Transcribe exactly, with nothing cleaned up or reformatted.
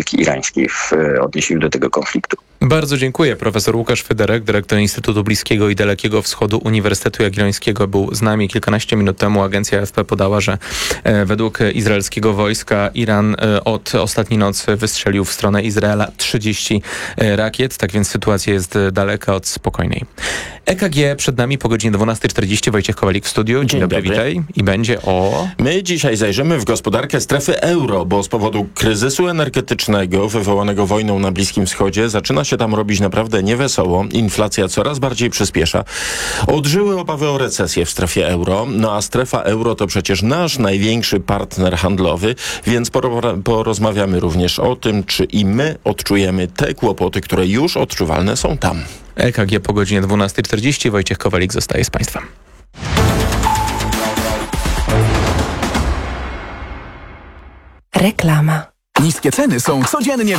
polityki irańskiej w odniesieniu do tego konfliktu. Bardzo dziękuję. Profesor Łukasz Fyderek, dyrektor Instytutu Bliskiego i Dalekiego Wschodu Uniwersytetu Jagiellońskiego, był z nami kilkanaście minut temu. Agencja A F P podała, że e, według izraelskiego wojska Iran e, od ostatniej nocy wystrzelił w stronę Izraela trzydzieści e, rakiet, tak więc sytuacja jest daleka od spokojnej. E K G przed nami po godzinie dwunastej czterdzieści. Wojciech Kowalik w studiu. Dzień, Dzień dobry, dobry, witaj. I będzie o... My dzisiaj zajrzymy w gospodarkę strefy euro, bo z powodu kryzysu energetycznego wywołanego wojną na Bliskim Wschodzie zaczyna się tam robić naprawdę niewesoło. Inflacja coraz bardziej przyspiesza. Odżyły obawy o recesję w strefie euro, no a strefa euro to przecież nasz największy partner handlowy, więc poro- porozmawiamy również o tym, czy i my odczujemy te kłopoty, które już odczuwalne są tam. E K G po godzinie dwunastej czterdzieści. Wojciech Kowalik zostaje z Państwem. Reklama. Niskie ceny są codziennie